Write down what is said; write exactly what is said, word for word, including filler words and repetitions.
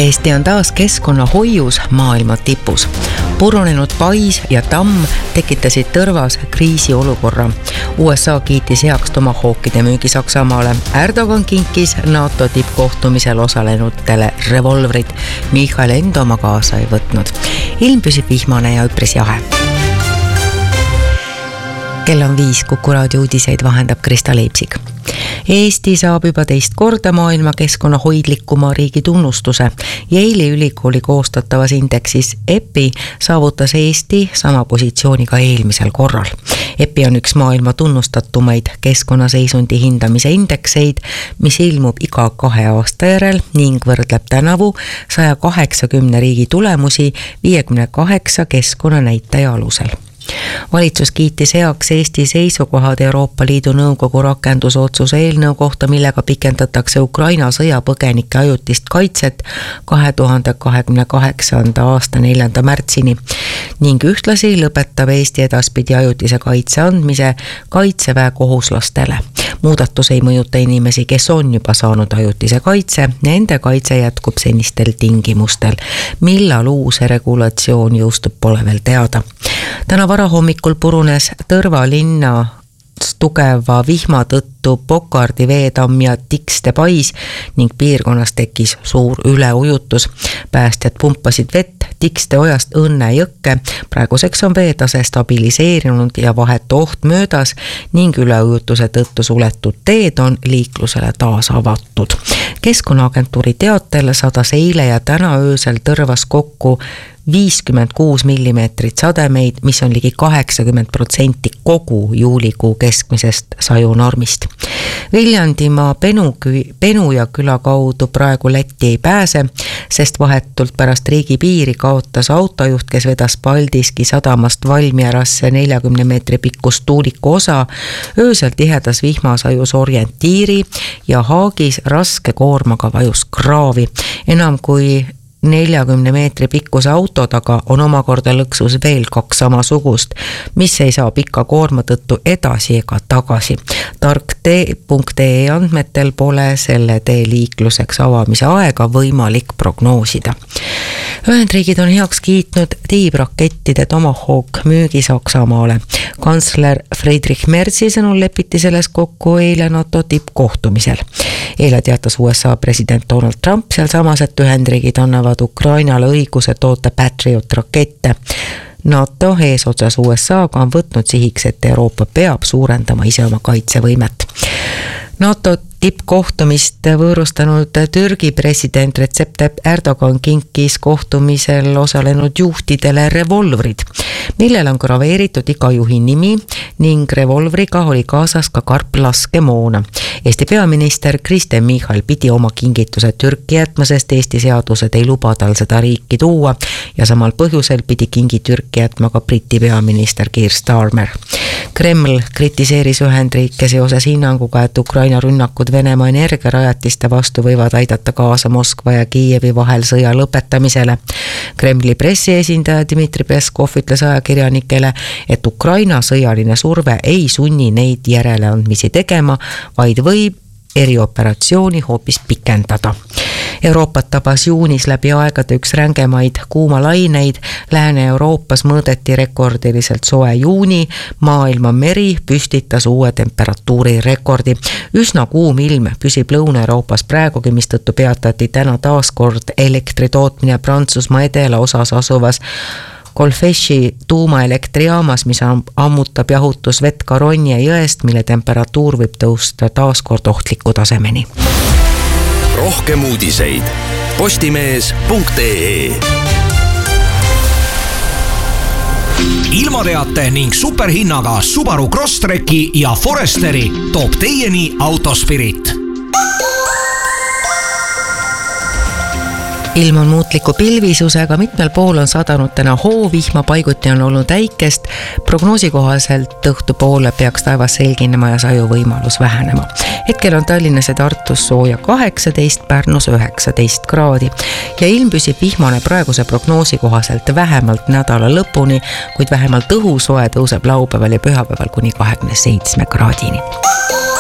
Eesti on taas keskkonnahoius maailma tipus. Purunenud pais ja tamm tekitasid Tõrvas kriisiolukorra. U S A kiitis heaks tomahawkide müügi Saksamaale. Erdogan kinkis NATO tippkohtumisel osalenutele revolvrid. Michal end oma kaasa ei võtnud. Ilm püsib vihmane ja üpris jahe. Kell on viis, Kuku raadio uudiseid vahendab Krista Leipsik. Eesti saab juba teist korda maailma keskkonnahoidlikuma riigi tunnustuse. Yale'i ülikooli koostatavas indeksis E P I saavutas Eesti sama positsiooni ka eelmisel korral. E P I on üks maailma tunnustatumaid keskkonnaseisundi hindamise indekseid, mis ilmub iga kahe aasta järel ning võrdleb tänavu saja kaheksakümne riigi tulemusi viiekümne kaheksa keskkonnanäitaja alusel. Valitsus kiitis heaks Eesti seisukohad Euroopa Liidu Nõukogu rakendusotsuse eelnõu kohta, millega pikendatakse Ukraina sõjapõgenike ajutist kaitset kahe tuhande kahekümne kaheksanda aasta neljanda märtsini ning ühtlasi lõpetab Eesti edaspidi ajutise kaitse andmise kaitseväe kohuslastele. Muudatus ei mõjuta inimesi, kes on juba saanud ajutise kaitse, nende kaitse jätkub senistel tingimustel. Millal uus regulatsioon jõustub, pole veel teada. Täna varahommikul purunes Tõrva linna tugeva vihma tõttu Pokardi veetamm ja Tikste pais ning piirkonnas tekkis suur üleujutus. Päästjad pumpasid vett Tikste ojast Õnne jõkke. Praeguseks on veetase stabiliseerinud ja vahetu oht möödas ning üleujutuse tõttu suletud teed on liiklusele taas avatud. Keskkonnaagentuuri teatel sadas eile ja täna öösel Tõrvas kokku viiskümmend kuus millimeetrit sademeid, mis on ligi kaheksakümmend protsenti kogu juulikuu keskmisest sajunormist. Viljandimaa Penu, Penuja küla kaudu praegu Lätti ei pääse, sest vahetult pärast riigi piiri kaotas autojuht, kes vedas Paldiski sadamast Valmierasse neljakümne meetri pikkus tuuliku osa. Öösel tihedas vihmas ajus orientiiri ja Haagis raske koormaga vajus kraavi. Enam kui neljakümne meetri pikkuse auto taga on omakorda lõksus veel kaks samasugust, mis ei saa pika koorma tõttu edasi ega tagasi. tarktee punkt ee andmetel pole selle tee liikluseks avamise aega võimalik prognoosida. Ühendriigid on heaks kiitnud tiibrakettide Tomahawk müügi Saksamaale. Kantsler Friedrich Merzi sõnul lepiti selles kokku eile NATO tippkohtumisel. Eile teatas U S A president Donald Trump seal samas, et Ühendriigid annavad Ukrainale õiguse toota Patriot rakette. NATO eesotsas U S A-ga on võtnud sihiks, et Euroopa peab suurendama ise oma kaitsevõimet. NATO tippkohtumist võõrustanud Türgi president Recep Tayyip Erdogan kinkis kohtumisel osalenud juhtidele revolvrid, millel on graveeritud iga juhi nimi ning revolvriga oli kaasas ka karp laskemoona. Eesti peaminister Kristen Michal pidi oma kingituse Türki jätma, sest Eesti seadused ei luba tal seda riiki tuua ja samal põhjusel pidi kingi Türki jätma ka Briti peaminister Keir Starmer. Kreml kritiseeris Ühendriike seoses hinnanguga, et Ukraina rünnakud Venemaa energiarajatiste vastu võivad aidata kaasa Moskva ja Kiievi vahel sõja lõpetamisele. Kremli pressiesindaja Dmitri Peskov ütles ajakirjanikele, et Ukraina sõjaline surve ei sunni neid järeleandmisi tegema, vaid võib erioperatsiooni hoopis pikendada. Euroopat tabas juunis läbi aegade üks rängemaid kuumalaineid. Lääne-Euroopas mõõdeti rekordiliselt soe juuni. Maailma meri püstitas uue temperatuuri rekordi. Üsna kuum ilm püsib Lõuna-Euroopas praegugi, mistõttu peatati täna taaskord elektritootmine Prantsusmaa edelaosas asuvas Kolfeši tuumaelektriaamas, mis ammutab jahutusvett Karonje jõest, mille temperatuur võib tõusta taaskord ohtliku tasemeni. Rohkem uudiseid postimees punkt ee. Ilmateate ning superhinnaga Subaru Crosstreki ja Foresteri toob teieni Autospirit. Ilm on muutliku pilvisusega, mitmel pool on sadanud täna hoovihma, paiguti on olnud äikest. Prognoosi kohaselt õhtupoole peaks taevas selginema ja saju võimalus vähenema. Hetkel on Tallinnas ja Tartus sooja kaheksateist, Pärnus üheksateist kraadi ja ilm püsib vihmane praeguse prognoosi kohaselt vähemalt nädala lõpuni, kuid vähemalt õhusoe tõuseb laupäeval ja pühapäeval kuni kahekümne seitsme kraadini.